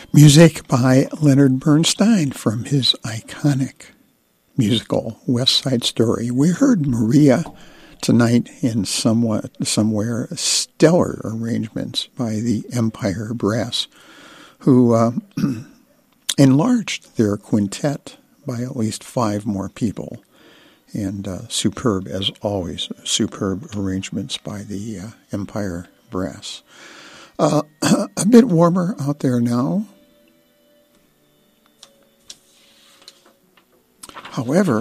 Music by Leonard Bernstein from his iconic musical West Side Story. We heard Maria tonight in somewhere stellar arrangements by the Empire Brass, who enlarged their quintet by at least 5 more people. And superb, as always, superb arrangements by the Empire Brass. A bit warmer out there now. However,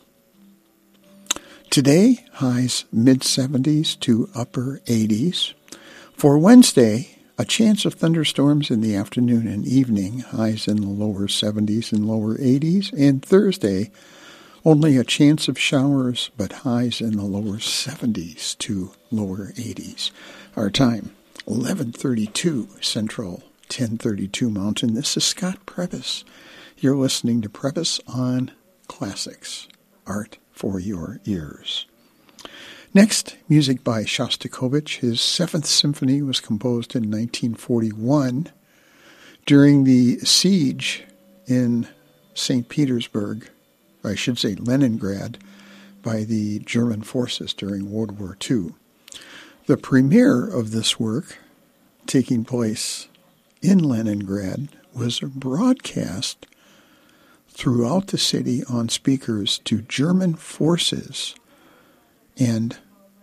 today, highs mid-70s to upper 80s. For Wednesday, a chance of thunderstorms in the afternoon and evening, highs in the lower 70s and lower 80s. And Thursday, only a chance of showers, but highs in the lower 70s to lower 80s. Our time, 11:32 Central, 10:32 Mountain. This is Scott Previs. You're listening to Previs on Classics, Art for Your Ears. Next, music by Shostakovich. His 7th Symphony was composed in 1941 during the siege in St. Petersburg, I should say Leningrad, by the German forces during World War II. The premiere of this work, taking place in Leningrad, was broadcast throughout the city on speakers to German forces, and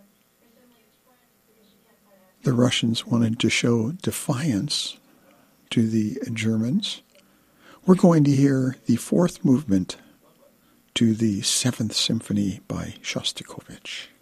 the Russians wanted to show defiance to the Germans. We're going to hear the 4th movement to the 7th Symphony by Shostakovich.